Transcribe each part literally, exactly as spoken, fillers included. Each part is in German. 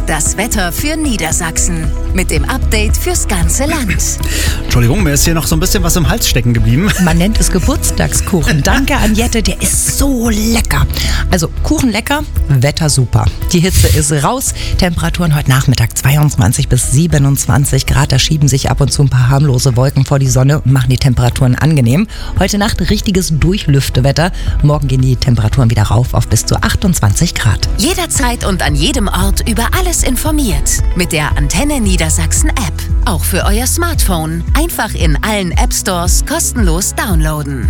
das Wetter für Niedersachsen. Mit dem Update fürs ganze Land. Entschuldigung, mir ist hier noch so ein bisschen was im Hals stecken geblieben. Man nennt es Geburtstagskuchen. Danke an Jette, der ist so lecker. Also Kuchen lecker, Wetter super. Die Hitze ist raus. Temperaturen heute Nachmittag zweiundzwanzig bis siebenundzwanzig Grad. Da schieben sich ab und zu ein paar harmlose Wolken vor die Sonne und machen die Temperaturen angenehm. Heute Nacht richtiges Durchlüftewetter. Morgen gehen die Temperaturen wieder rauf auf bis zu achtundzwanzig Grad. Jederzeit und an jedem Ort über alles informiert. Mit der Antenne Niedersachsen App. Auch für euer Smartphone. Einfach in allen App Stores kostenlos downloaden.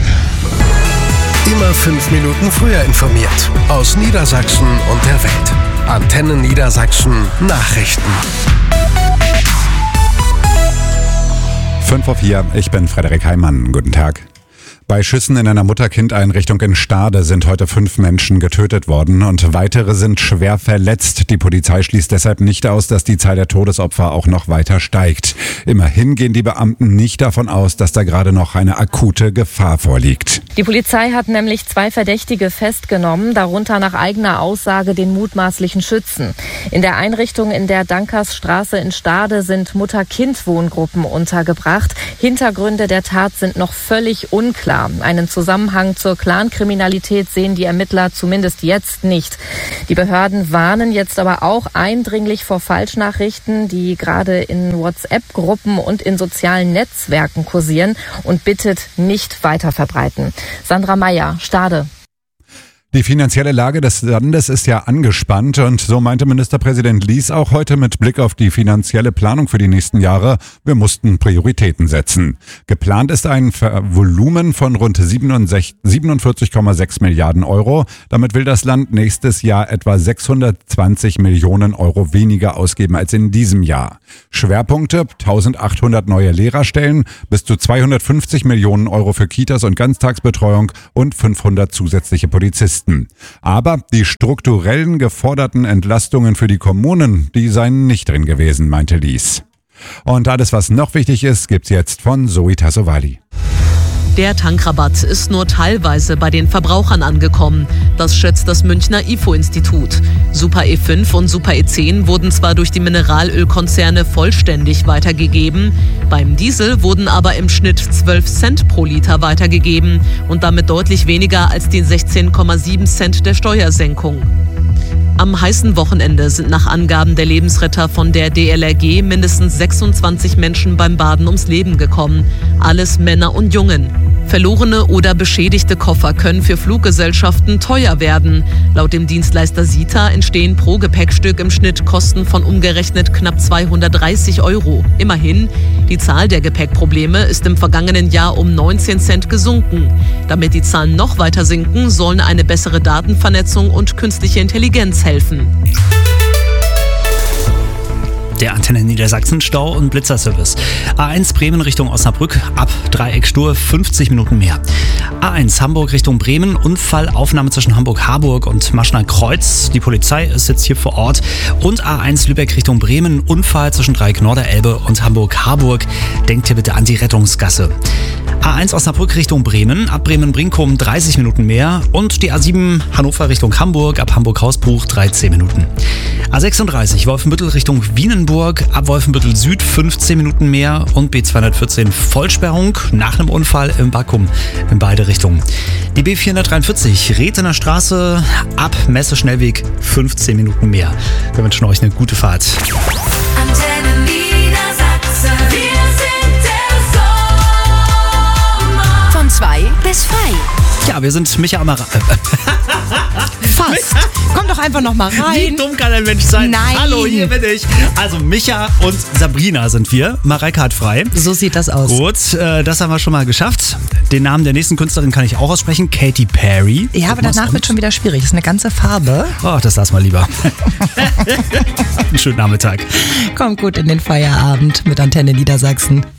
Immer fünf Minuten früher informiert. Aus Niedersachsen und der Welt. Antenne Niedersachsen Nachrichten. fünf Uhr vier, ich bin Frederik Heimann. Guten Tag. Bei Schüssen in einer Mutter-Kind-Einrichtung in Stade sind heute fünf Menschen getötet worden und weitere sind schwer verletzt. Die Polizei schließt deshalb nicht aus, dass die Zahl der Todesopfer auch noch weiter steigt. Immerhin gehen die Beamten nicht davon aus, dass da gerade noch eine akute Gefahr vorliegt. Die Polizei hat nämlich zwei Verdächtige festgenommen, darunter nach eigener Aussage den mutmaßlichen Schützen. In der Einrichtung in der Dankersstraße in Stade sind Mutter-Kind-Wohngruppen untergebracht. Hintergründe der Tat sind noch völlig unklar. Einen Zusammenhang zur Clankriminalität sehen die Ermittler zumindest jetzt nicht. Die Behörden warnen jetzt aber auch eindringlich vor Falschnachrichten, die gerade in WhatsApp-Gruppen und in sozialen Netzwerken kursieren, und bittet nicht weiterverbreiten. Sandra Meyer, Stade. Die finanzielle Lage des Landes ist ja angespannt und so meinte Ministerpräsident Lies auch heute mit Blick auf die finanzielle Planung für die nächsten Jahre, wir mussten Prioritäten setzen. Geplant ist ein Volumen von rund siebenundvierzig Komma sechs Milliarden Euro. Damit will das Land nächstes Jahr etwa sechshundertzwanzig Millionen Euro weniger ausgeben als in diesem Jahr. Schwerpunkte: eintausendachthundert neue Lehrerstellen, bis zu zweihundertfünfzig Millionen Euro für Kitas und Ganztagsbetreuung und fünfhundert zusätzliche Polizisten. Aber die strukturellen geforderten Entlastungen für die Kommunen, die seien nicht drin gewesen, meinte Lies. Und alles, was noch wichtig ist, gibt's jetzt von Zoe Tassovali. Der Tankrabatt ist nur teilweise bei den Verbrauchern angekommen. Das schätzt das Münchner I F O-Institut. Super E fünf und Super E zehn wurden zwar durch die Mineralölkonzerne vollständig weitergegeben, beim Diesel wurden aber im Schnitt zwölf Cent pro Liter weitergegeben und damit deutlich weniger als die sechzehn Komma sieben Cent der Steuersenkung. Am heißen Wochenende sind nach Angaben der Lebensretter von der D L R G mindestens sechsundzwanzig Menschen beim Baden ums Leben gekommen. Alles Männer und Jungen. Verlorene oder beschädigte Koffer können für Fluggesellschaften teuer werden. Laut dem Dienstleister SITA entstehen pro Gepäckstück im Schnitt Kosten von umgerechnet knapp zweihundertdreißig Euro. Immerhin, die Zahl der Gepäckprobleme ist im vergangenen Jahr um neunzehn Cent gesunken. Damit die Zahlen noch weiter sinken, sollen eine bessere Datenvernetzung und künstliche Intelligenz helfen. Der Antenne Niedersachsen Stau- und Blitzerservice. A eins Bremen Richtung Osnabrück, ab Dreieck Stur fünfzig Minuten mehr. A eins Hamburg Richtung Bremen, Unfallaufnahme zwischen Hamburg-Harburg und Maschner Kreuz. Die Polizei ist jetzt hier vor Ort. Und A eins Lübeck Richtung Bremen, Unfall zwischen Dreieck Norderelbe und Hamburg-Harburg. Denkt hier bitte an die Rettungsgasse. A eins Osnabrück Richtung Bremen, ab Bremen-Brinkum dreißig Minuten mehr. Und die A sieben Hannover Richtung Hamburg, ab Hamburg-Hausbruch dreizehn Minuten. A sechsunddreißig Wolfenbüttel Richtung Wienenburg, ab Wolfenbüttel Süd fünfzehn Minuten mehr. Und B zweihundertvierzehn Vollsperrung nach einem Unfall im Bakum in beide Richtungen. Die B vierhundertdreiundvierzig Rethener Straße, ab Messe-Schnellweg fünfzehn Minuten mehr. Wir wünschen euch eine gute Fahrt. Antenne Niedersachsen. Wir sind der Sommer. Von zwei bis frei. Ja, wir sind Micha Amara. Fast. Komm doch einfach noch mal rein. Wie dumm kann ein Mensch sein? Nein. Hallo, hier bin ich. Also Micha und Sabrina sind wir. Mareike hat frei. So sieht das aus. Gut, äh, das haben wir schon mal geschafft. Den Namen der nächsten Künstlerin kann ich auch aussprechen. Katy Perry. Ja, aber danach wird schon wieder schwierig. Das ist eine ganze Farbe. Oh, das lass mal lieber. Einen schönen Nachmittag. Kommt gut in den Feierabend mit Antenne Niedersachsen.